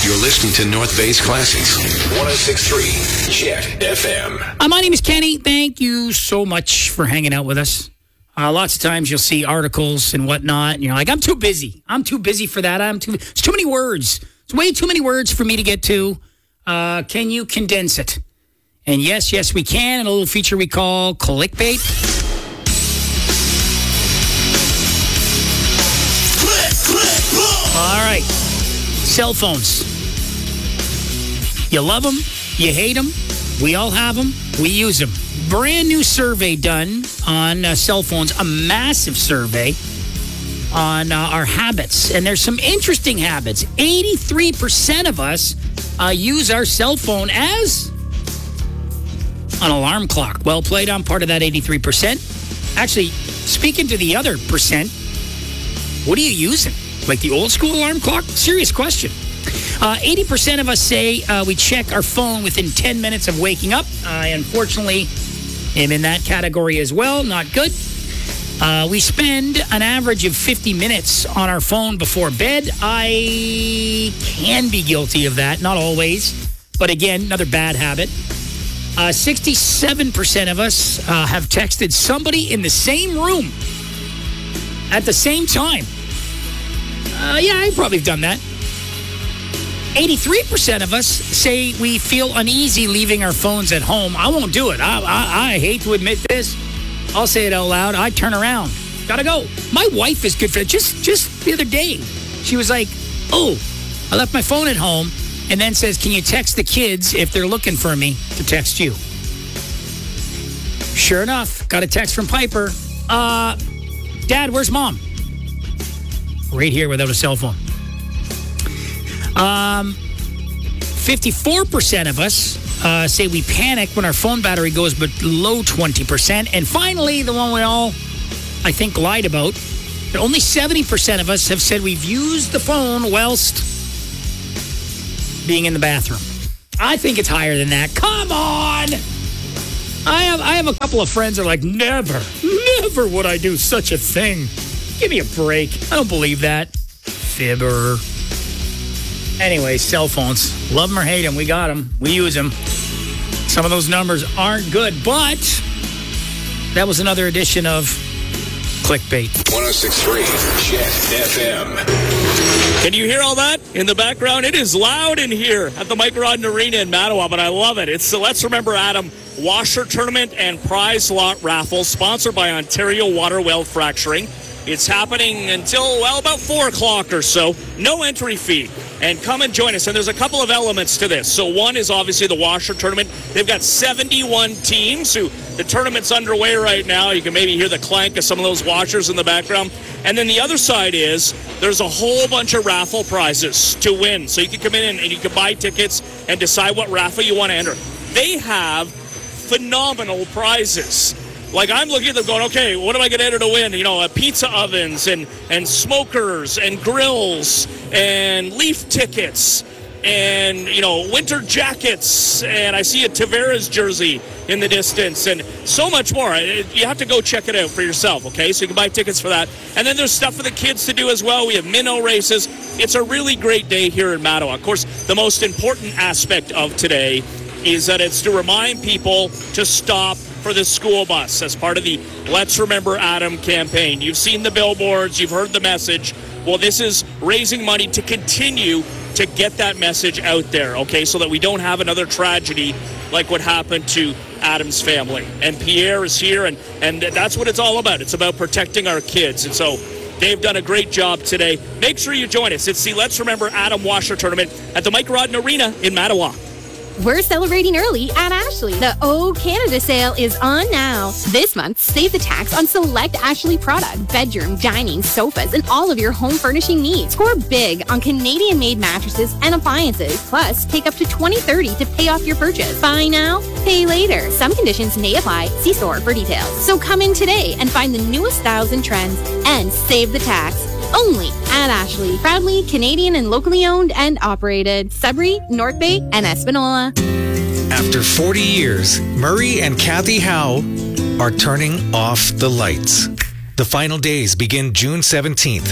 You're listening to North Bay's Classics. 106.3 Jet FM. My name is Kenny. Thank you so much for hanging out with us. Lots of times you'll see articles and whatnot, and you're like, I'm too busy. I'm too busy for that. It's too many words. It's way too many words for me to get to. Can you condense it? And yes, we can. And a little feature we call clickbait. All right. Cell phones. You love them. You hate them. We all have them. We use them. Brand new survey done on cell phones. A massive survey on our habits. And there's some interesting habits. 83% of us use our cell phone as an alarm clock. Well played. I'm part of that 83%. Actually, speaking to the other percent, what are you using? Like the old school alarm clock? Serious question. 80% of us say we check our phone within 10 minutes of waking up. I unfortunately am in that category as well. Not good. We spend an average of 50 minutes on our phone before bed. I can be guilty of that. Not always. But again, another bad habit. 67% of us have texted somebody in the same room at the same time. Yeah, I probably have done that. 83% of us say we feel uneasy leaving our phones at home. I won't do it. I hate to admit this. I'll say it out loud. I turn around. Gotta go. My wife is good for it. Just the other day, she was like, oh, I left my phone at home, and then says, can you text the kids if they're looking for me to text you? Sure enough, got a text from Piper. Dad, where's Mom? Right here without a cell phone. 54% of us say we panic when our phone battery goes below 20%. And finally, the one we all, I think, lied about. But only 70% of us have said we've used the phone whilst being in the bathroom. I think it's higher than that. Come on! I have a couple of friends that are like, never would I do such a thing. Give me a break. I don't believe that. Fibber. Anyway, cell phones. Love them or hate them. We got them. We use them. Some of those numbers aren't good, but that was another edition of Clickbait. 106.3 Jet FM. Can you hear all that in the background? It is loud in here at the Mike Rodden Arena in Mattawa, but I love it. It's the Let's Remember Adam Washer Tournament and Prize Lot Raffle, sponsored by Ontario Water Well Fracturing. It's happening until, well, about 4 o'clock or so. No entry fee. And come and join us. And there's a couple of elements to this. So one is obviously the washer tournament. They've got 71 teams who the tournament's underway right now. You can maybe hear the clank of some of those washers in the background. And then the other side is there's a whole bunch of raffle prizes to win. So you can come in and you can buy tickets and decide what raffle you want to enter. They have phenomenal prizes. Like, I'm looking at them going, okay, what am I going to enter to win? You know, pizza ovens and smokers and grills and Leaf tickets and, you know, winter jackets. And I see a Tavares jersey in the distance and so much more. You have to go check it out for yourself, okay? So you can buy tickets for that. And then there's stuff for the kids to do as well. We have minnow races. It's a really great day here in Mattawa. Of course, the most important aspect of today is that it's to remind people to stop for the school bus as part of the Let's Remember Adam campaign. You've seen the billboards, you've heard the message. Well, this is raising money to continue to get that message out there, okay, so that we don't have another tragedy like what happened to Adam's family. And Pierre is here, and that's what it's all about. It's about protecting our kids. And so they've done a great job today. Make sure you join us. It's the Let's Remember Adam Washer Tournament at the Mike Rodden Arena in Mattawa. We're celebrating early at Ashley. The O Canada sale is on now. This month, save the tax on select Ashley product, bedroom, dining, sofas, and all of your home furnishing needs. Score big on Canadian-made mattresses and appliances. Plus, take up to $20.30 to pay off your purchase. Buy now, pay later. Some conditions may apply. See store for details. So come in today and find the newest styles and trends and save the tax. Only at Ashley. Proudly Canadian and locally owned and operated. Sudbury, North Bay, and Espanola. After 40 years, Murray and Kathy Howe are turning off the lights. The final days begin June 17th.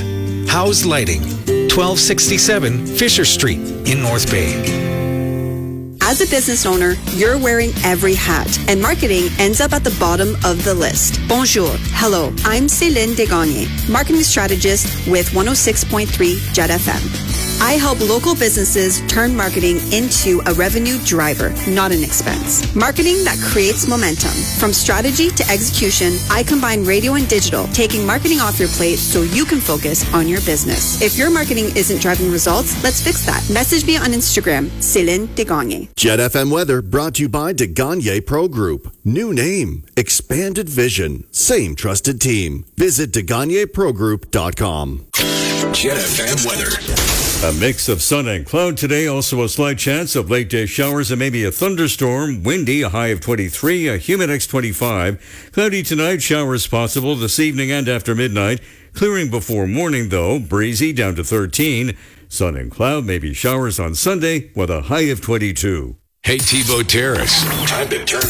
House Lighting, 1267 Fisher Street in North Bay. As a business owner, you're wearing every hat, and marketing ends up at the bottom of the list. Bonjour. Hello. I'm Céline Desgagne, marketing strategist with 106.3 Jet FM. I help local businesses turn marketing into a revenue driver, not an expense. Marketing that creates momentum. From strategy to execution, I combine radio and digital, taking marketing off your plate so you can focus on your business. If your marketing isn't driving results, let's fix that. Message me on Instagram, Céline Desgagne. Jet FM weather brought to you by Desgagne Pro Group. New name, expanded vision, same trusted team. Visit DesgagneProGroup.com. Jet FM weather. A mix of sun and cloud today. Also a slight chance of late day showers and maybe a thunderstorm. Windy, a high of 23, a Humidex 25. Cloudy tonight, showers possible this evening and after midnight. Clearing before morning though, breezy down to 13. Sun and cloud, maybe showers on Sunday with a high of 22. Hey, Tebow Terrace. Time to turn